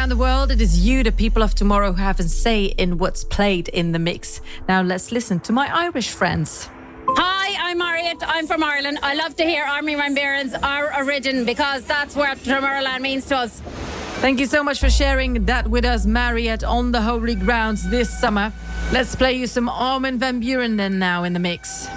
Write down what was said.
around the world, it is you, the people of tomorrow, who have a say in what's played in the mix. Now let's listen to my Irish friends. Hi, I'm Mariette. I'm from Ireland. I love to hear Army Van Buren's Our Origin because that's what Tomorrowland means to us. Thank you so much for sharing that with us, Mariette, on the Holy Grounds this summer. Let's play you some Armin van Buuren then now in the mix.